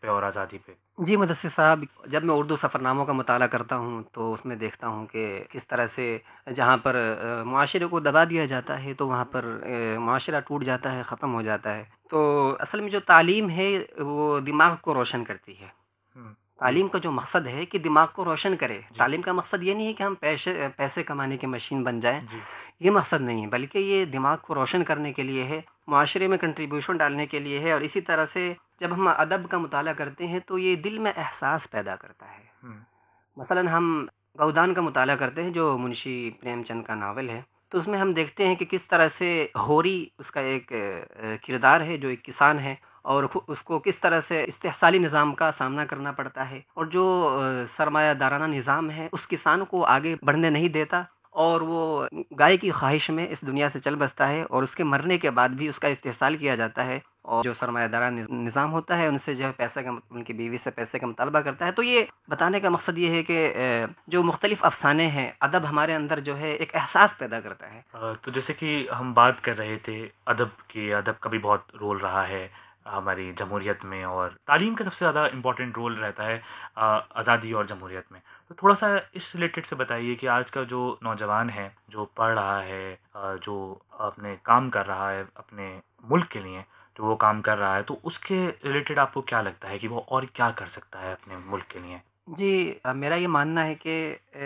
اور آزادی پہ؟ جی مدثر صاحب، جب میں اردو سفرناموں کا مطالعہ کرتا ہوں تو اس میں دیکھتا ہوں کہ کس طرح سے جہاں پر معاشرے کو دبا دیا جاتا ہے تو وہاں پر معاشرہ ٹوٹ جاتا ہے، ختم ہو جاتا ہے۔ تو اصل میں جو تعلیم ہے وہ دماغ کو روشن کرتی ہے۔ جی تعلیم کا جو مقصد ہے کہ دماغ کو روشن کرے۔ تعلیم کا مقصد یہ نہیں ہے کہ ہم پیسے کمانے کی مشین بن جائیں، جی یہ مقصد نہیں ہے، بلکہ یہ دماغ کو روشن کرنے کے لیے ہے، معاشرے میں کنٹریبیوشن ڈالنے کے لیے ہے۔ اور اسی طرح سے جب ہم ادب کا مطالعہ کرتے ہیں تو یہ دل میں احساس پیدا کرتا ہے۔ مثلا ہم گودان کا مطالعہ کرتے ہیں جو منشی پریم چند کا ناول ہے، تو اس میں ہم دیکھتے ہیں کہ کس طرح سے ہوری اس کا ایک کردار ہے جو ایک کسان ہے، اور اس کو کس طرح سے استحصالی نظام کا سامنا کرنا پڑتا ہے، اور جو سرمایہ دارانہ نظام ہے اس کسان کو آگے بڑھنے نہیں دیتا، اور وہ گائے کی خواہش میں اس دنیا سے چل بستا ہے، اور اس کے مرنے کے بعد بھی اس کا استحصال کیا جاتا ہے، اور جو سرمایہ دارانہ نظام ہوتا ہے ان سے جو ہے پیسے کا، ان کی بیوی سے پیسے کا مطالبہ کرتا ہے۔ تو یہ بتانے کا مقصد یہ ہے کہ جو مختلف افسانے ہیں، ادب ہمارے اندر جو ہے ایک احساس پیدا کرتا ہے۔ تو جیسے کہ ہم بات کر رہے تھے ادب کی، ادب کا بھی بہت رول رہا ہے ہماری جمہوریت میں، اور تعلیم کا سب سے زیادہ امپورٹنٹ رول رہتا ہے آزادی اور جمہوریت میں۔ تو تھوڑا سا اس ریلیٹڈ سے بتائیے کہ آج کا جو نوجوان ہے، جو پڑھ رہا ہے، جو اپنے کام کر رہا ہے اپنے ملک کے لیے، جو وہ کام کر رہا ہے، تو اس کے ریلیٹڈ آپ کو کیا لگتا ہے کہ وہ اور کیا کر سکتا ہے اپنے ملک کے لیے؟ جی، میرا یہ ماننا ہے کہ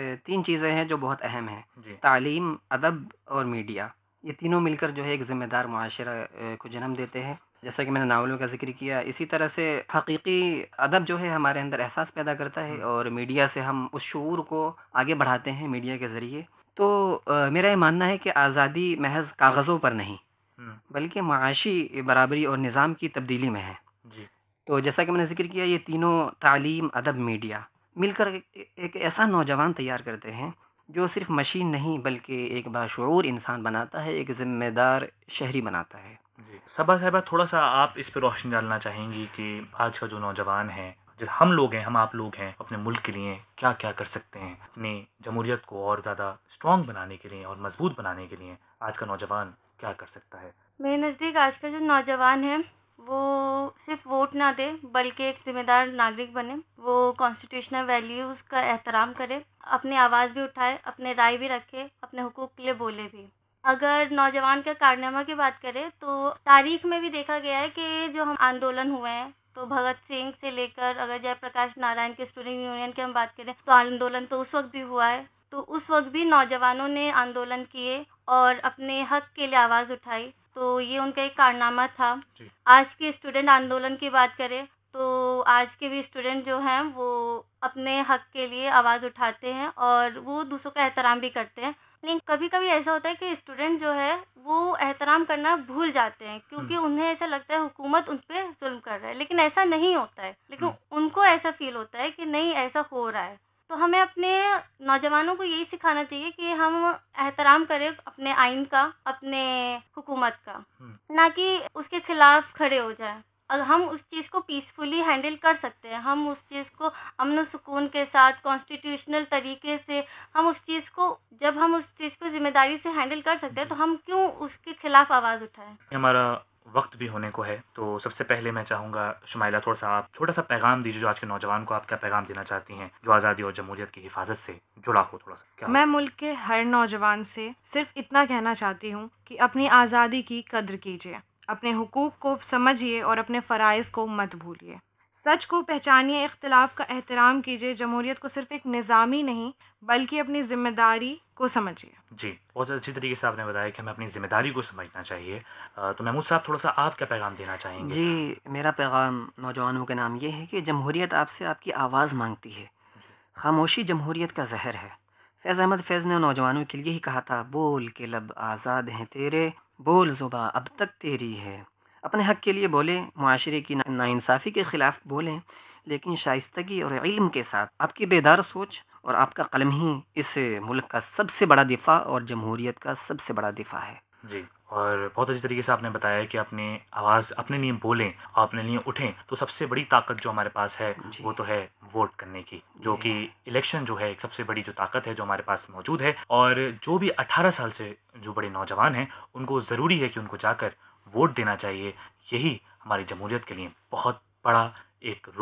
3 چیزیں ہیں جو بہت اہم ہیں: جی تعلیم، ادب اور میڈیا۔ یہ تینوں مل کر جو ہے ایک ذمہ دار معاشرہ کو جنم دیتے ہیں۔ جیسا کہ میں نے ناولوں کا ذکر کیا، اسی طرح سے حقیقی ادب جو ہے ہمارے اندر احساس پیدا کرتا ہے، اور میڈیا سے ہم اس شعور کو آگے بڑھاتے ہیں میڈیا کے ذریعے۔ تو میرا یہ ماننا ہے کہ آزادی محض کاغذوں پر نہیں بلکہ معاشی برابری اور نظام کی تبدیلی میں ہے۔ جی تو جیسا کہ میں نے ذکر کیا، یہ تینوں تعلیم، ادب، میڈیا مل کر ایک ایسا نوجوان تیار کرتے ہیں جو صرف مشین نہیں بلکہ ایک باشعور انسان بناتا ہے، ایک ذمہ دار شہری بناتا ہے۔ جی صبا صاحبہ، تھوڑا سا آپ اس پہ روشنی ڈالنا چاہیں گی کہ آج کا جو نوجوان ہے، جو ہم لوگ ہیں، ہم آپ لوگ ہیں، اپنے ملک کے لیے کیا کیا کر سکتے ہیں، اپنی جمہوریت کو اور زیادہ اسٹرانگ بنانے کے لیے اور مضبوط بنانے کے لیے آج کا نوجوان کیا کر سکتا ہے؟ میرے نزدیک آج کا جو نوجوان ہے وہ صرف ووٹ نہ دے بلکہ ایک ذمہ دار ناگرک بنے، وہ کانسٹیٹیوشنل ویلیوز کا احترام کرے، اپنی آواز بھی اٹھائے، اپنے رائے بھی رکھے، اپنے حقوق کے لیے بولے بھی۔ اگر نوجوان کے کارنامہ کی بات کریں تو تاریخ میں بھی دیکھا گیا ہے کہ جو ہم آندولن ہوئے ہیں، تو بھگت سنگھ سے لے کر اگر جے پرکاش نارائن کے اسٹوڈنٹ یونین کی ہم بات کریں تو آندولن تو اس وقت بھی ہوا ہے، تو اس وقت بھی نوجوانوں نے آندولن کیے اور اپنے حق کے لیے آواز اٹھائی، تو یہ ان کا ایک کارنامہ تھا۔ جی آج کے اسٹوڈنٹ آندولن کی بات کریں تو آج کے بھی اسٹوڈنٹ جو ہیں وہ اپنے حق کے لیے آواز اٹھاتے ہیں اور وہ دوسروں کا احترام بھی کرتے ہیں، لیکن کبھی کبھی ایسا ہوتا ہے کہ اسٹوڈنٹ جو ہے وہ احترام کرنا بھول جاتے ہیں کیونکہ انہیں ایسا لگتا ہے حکومت ان پہ ظلم کر رہا ہے، لیکن ایسا نہیں ہوتا ہے، لیکن ان کو ایسا فیل ہوتا ہے کہ نہیں ایسا ہو رہا ہے۔ تو ہمیں اپنے نوجوانوں کو یہی سکھانا چاہیے کہ ہم احترام کریں اپنے آئین کا، اپنے حکومت کا، نہ کہ اس کے خلاف کھڑے ہو جائیں۔ اگر ہم اس چیز کو پیسفلی ہینڈل کر سکتے ہیں، ہم اس چیز کو امن و سکون کے ساتھ کانسٹیٹیوشنل طریقے سے ہم اس چیز کو، جب ہم اس چیز کو ذمہ داری سے ہینڈل کر سکتے ہیں تو ہم کیوں اس کے خلاف آواز اٹھائیں؟ ہمارا وقت بھی ہونے کو ہے، تو سب سے پہلے میں چاہوں گا شمائلہ تھوڑا سا آپ چھوٹا سا پیغام دیجیے جو آج کے نوجوان کو آپ کیا پیغام دینا چاہتی ہیں جو آزادی اور جمہوریت کی حفاظت سے جڑا ہو؟ تھوڑا سا کیا میں ملک کے ہر نوجوان سے صرف اتنا کہنا چاہتی ہوں کہ اپنی آزادی کی قدر کیجیے، اپنے حقوق کو سمجھیے اور اپنے فرائض کو مت بھولیے، سچ کو پہچانیے، اختلاف کا احترام کیجیے، جمہوریت کو صرف ایک نظام ہی نہیں بلکہ اپنی ذمہ داری کو سمجھیے۔ جی بہت اچھی طریقے سے آپ نے بتایا کہ ہمیں اپنی ذمہ داری کو سمجھنا چاہیے۔ تو محمود صاحب، تھوڑا سا آپ کیا پیغام دینا چاہیں گے؟ جی، میرا پیغام نوجوانوں کے نام یہ ہے کہ جمہوریت آپ سے آپ کی آواز مانگتی ہے، خاموشی جمہوریت کا زہر ہے۔ فیض احمد فیض نے نوجوانوں کے لیے ہی کہا تھا: بول کے لب آزاد ہیں تیرے، بول زباں اب تک تیری ہے۔ اپنے حق کے لیے بولیں، معاشرے کی ناانصافی کے خلاف بولیں، لیکن شائستگی اور علم کے ساتھ۔ آپ کی بیدار سوچ اور آپ کا قلم ہی اس ملک کا سب سے بڑا دفاع اور جمہوریت کا سب سے بڑا دفاع ہے۔ جی، اور بہت اچھی طریقے سے آپ نے بتایا کہ اپنی آواز اپنے لیے بولیں اور اپنے لیے اٹھیں، تو سب سے بڑی طاقت جو ہمارے پاس ہے جی، وہ تو ہے ووٹ کرنے کی، جو کہ الیکشن جو ہے ایک سب سے بڑی جو طاقت ہے جو ہمارے پاس موجود ہے، اور جو بھی 18 سال سے جو بڑے نوجوان ہیں ان کو ضروری ہے کہ ان کو جا کر ووٹ دینا چاہیے۔ یہی ہماری جمہوریت کے لیے بہت بڑا ایک